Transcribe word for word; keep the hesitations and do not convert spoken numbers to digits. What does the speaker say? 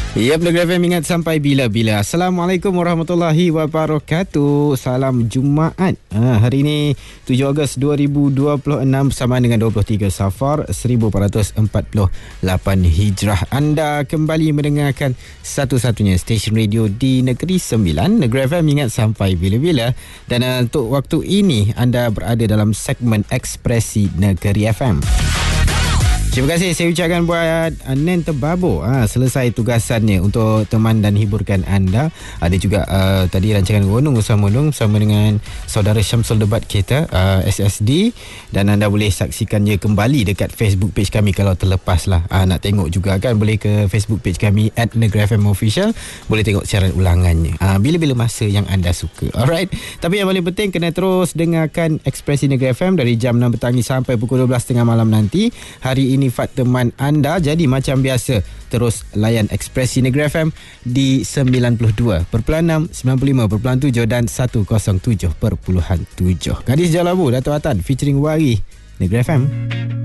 Ya, Negeri F M ingat sampai bila-bila. Assalamualaikum warahmatullahi wabarakatuh. Salam Jumaat. Ha, hari ini tujuh Ogos dua ribu dua puluh enam bersama dengan dua puluh tiga Safar seribu empat ratus empat puluh lapan Hijrah. Anda kembali mendengarkan satu-satunya stesen radio di Negeri Sembilan, Negeri F M ingat sampai bila-bila. Dan uh, untuk waktu ini anda berada dalam segmen Ekspresi Negeri F M. Terima kasih saya ucapkan buat uh, Nen Tebabo ha, selesai tugasannya untuk teman dan hiburkan anda. Ada juga uh, tadi rancangan Gunung Usama Gunung bersama dengan saudara Syamsul Debat kita uh, S S D, dan anda boleh saksikannya kembali dekat Facebook page kami kalau terlepas lah. Uh, nak tengok juga kan, boleh ke Facebook page kami at Negeri F M Official, boleh tengok siaran ulangannya uh, bila-bila masa yang anda suka. Alright, tapi yang paling penting kena terus dengarkan Ekspresi Negeri F M dari jam enam petang sampai pukul dua belas tiga puluh malam nanti. Hari ini Fat teman anda, jadi macam biasa terus layan Ekspresi Negeri F M di sembilan puluh dua perpuluhan enam, sembilan puluh lima perpuluhan tujuh dan seratus tujuh perpuluhan tujuh. Gadis Jalabu Dato' Atan featuring Wari, Negeri F M.